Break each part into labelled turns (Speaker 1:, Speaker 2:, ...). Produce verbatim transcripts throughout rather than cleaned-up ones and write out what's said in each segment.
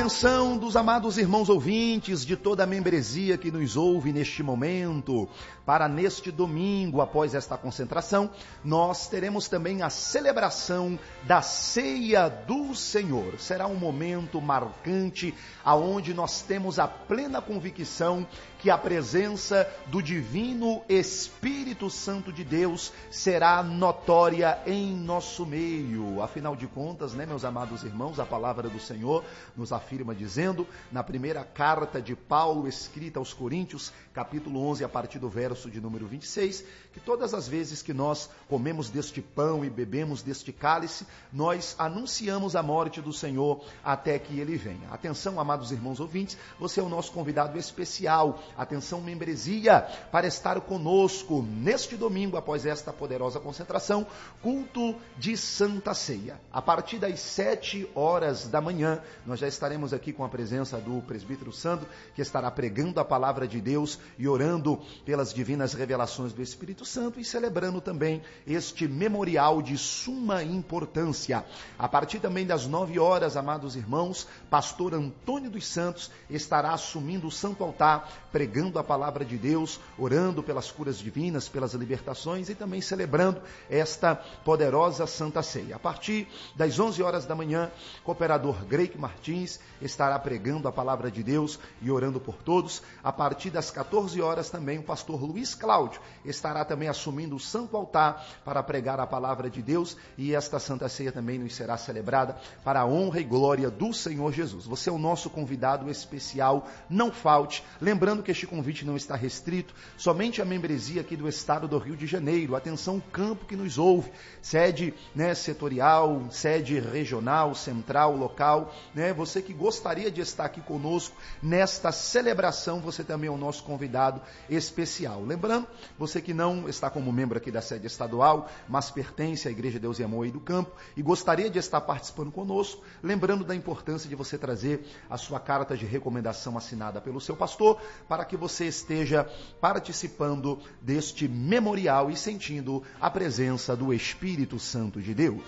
Speaker 1: atenção dos amados irmãos ouvintes, de toda a membresia que nos ouve neste momento, para neste domingo, após esta concentração, nós teremos também a celebração da Ceia do Senhor. Será um momento marcante, aonde nós temos a plena convicção que a presença do Divino Espírito Santo de Deus será notória em nosso meio. Afinal de contas, né, meus amados irmãos, a palavra do Senhor nos afirma dizendo, na primeira carta de Paulo, escrita aos Coríntios, capítulo onze, a partir do verso de número vinte e seis, que todas as vezes que nós comemos deste pão e bebemos deste cálice, nós anunciamos a morte do Senhor até que Ele venha. Atenção, amados irmãos ouvintes, você é o nosso convidado especial. Atenção, membresia, para estar conosco neste domingo, após esta poderosa concentração, culto de Santa Ceia. A partir das sete horas da manhã, nós já estaremos aqui com a presença do presbítero Sandro, que estará pregando a palavra de Deus e orando pelas divinas revelações do Espírito Santo e celebrando também este memorial de suma importância. A partir também das nove horas, amados irmãos, pastor Antônio dos Santos estará assumindo o santo altar, pregando a palavra de Deus, orando pelas curas divinas, pelas libertações e também celebrando esta poderosa Santa Ceia. A partir das onze horas da manhã, o cooperador Greik Martins estará pregando a palavra de Deus e orando por todos. A partir das quatorze horas também, o pastor Luiz Cláudio estará também assumindo o santo altar para pregar a palavra de Deus, e esta Santa Ceia também nos será celebrada para a honra e glória do Senhor Jesus. Você é o nosso convidado especial, não falte. Lembrando que este convite não está restrito somente à membresia aqui do estado do Rio de Janeiro. Atenção, campo que nos ouve, sede, né, setorial, sede regional, central, local, né? Você que gostaria de estar aqui conosco nesta celebração, você também é o nosso convidado especial. Lembrando, você que não está como membro aqui da sede estadual, mas pertence à Igreja Deus e Amor aí do campo e gostaria de estar participando conosco, lembrando da importância de você trazer a sua carta de recomendação assinada pelo seu pastor, para que você esteja participando deste memorial e sentindo a presença do Espírito Santo de Deus.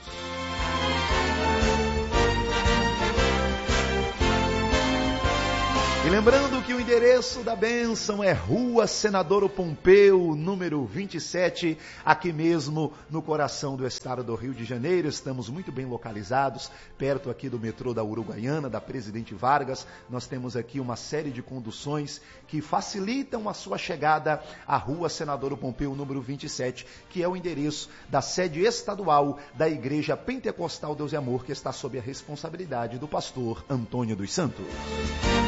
Speaker 1: E lembrando que o endereço da bênção é Rua Senador Pompeu, número vinte e sete, aqui mesmo no coração do estado do Rio de Janeiro. Estamos muito bem localizados, perto aqui do metrô da Uruguaiana, da Presidente Vargas. Nós temos aqui uma série de conduções que facilitam a sua chegada à Rua Senador Pompeu, número vinte e sete, que é o endereço da sede estadual da Igreja Pentecostal Deus e Amor, que está sob a responsabilidade do pastor Antônio dos Santos.